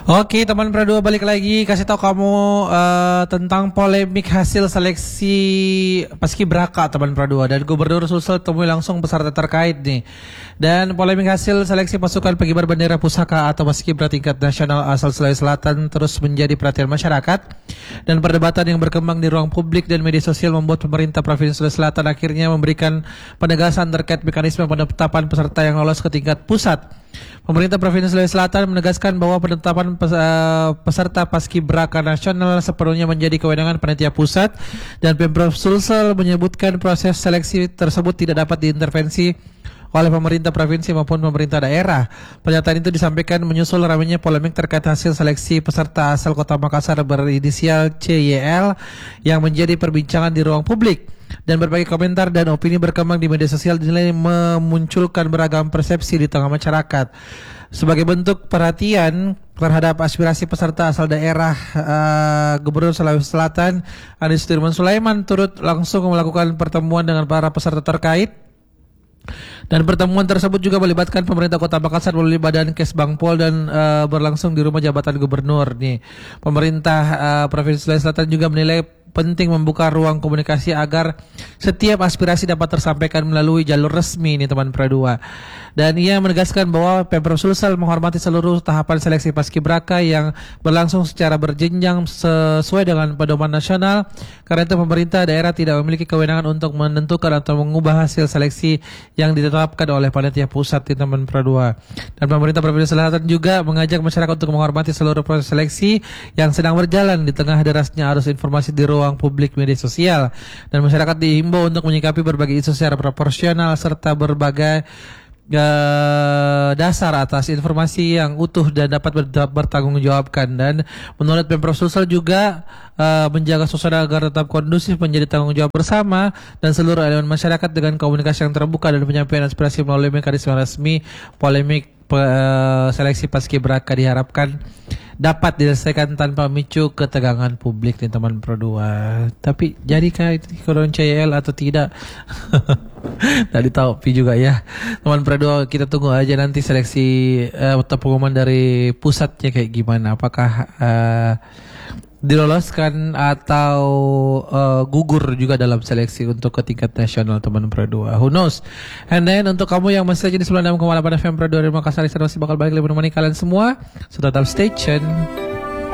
Oke, teman Pradua balik lagi kasih tahu kamu tentang polemik hasil seleksi Paskibraka teman Pradua, dan Gubernur Sulsel temui langsung peserta terkait nih. Dan polemik hasil seleksi pasukan pengibar bendera pusaka atau Paskibra tingkat nasional asal Sulawesi Selatan terus menjadi perhatian masyarakat, dan perdebatan yang berkembang di ruang publik dan media sosial membuat pemerintah Provinsi Sulawesi Selatan akhirnya memberikan penegasan terkait mekanisme penetapan peserta yang lolos ke tingkat pusat. Pemerintah Provinsi Sulawesi Selatan menegaskan bahwa penetapan peserta Paskibraka nasional sepenuhnya menjadi kewenangan panitia pusat, dan Pemprov Sulsel menyebutkan proses seleksi tersebut tidak dapat diintervensi oleh pemerintah provinsi maupun pemerintah daerah. Pernyataan itu disampaikan menyusul ramainya polemik terkait hasil seleksi peserta asal Kota Makassar berinisial CYL yang menjadi perbincangan di ruang publik. Dan berbagai komentar dan opini berkembang di media sosial dinilai memunculkan beragam persepsi di tengah masyarakat. Sebagai bentuk perhatian terhadap aspirasi peserta asal daerah, Gubernur Sulawesi Selatan Anies Dirman Sulaiman turut langsung melakukan pertemuan dengan para peserta terkait. Dan pertemuan tersebut juga melibatkan pemerintah Kota Makassar melalui Badan Kesbangpol dan berlangsung di rumah jabatan gubernur nih. Pemerintah Provinsi Sulawesi Selatan juga menilai penting membuka ruang komunikasi agar setiap aspirasi dapat tersampaikan melalui jalur resmi nih teman Pradua. Dan ia menegaskan bahwa Pemprov Sulsel menghormati seluruh tahapan seleksi Paskibraka yang berlangsung secara berjenjang sesuai dengan pedoman nasional. Karena itu pemerintah daerah tidak memiliki kewenangan untuk menentukan atau mengubah hasil seleksi yang ditetapkan oleh panitia pusat di teman Pradua. Dan pemerintah Provinsi Selatan juga mengajak masyarakat untuk menghormati seluruh proses seleksi yang sedang berjalan di tengah derasnya arus informasi di ruang publik media sosial, dan masyarakat dihimbau untuk menyikapi berbagai isu secara proporsional serta berbagai dasar atas informasi yang utuh dan dapat bertanggungjawabkan. Dan menurut Pemprov Sulsel juga menjaga suasana agar tetap kondusif menjadi tanggung jawab bersama dan seluruh elemen masyarakat dengan komunikasi yang terbuka dan penyampaian aspirasi melalui mekanisme resmi. Polemik seleksi Paskibraka diharapkan dapat diselesaikan tanpa memicu ketegangan publik nih teman Produa. Tapi jadikah itu koron CL atau tidak? Tadi tahu Pi juga ya teman Produa, kita tunggu aja nanti seleksi atau pengumuman dari pusatnya kayak gimana, apakah diloloskan atau gugur juga dalam seleksi untuk ke tingkat nasional teman Produa. Who knows? And then untuk kamu yang masih saja di 96,8 FM Produa dari Makassar, saya masih bakal balik lagi menemani kalian semua. So tetap stay tune.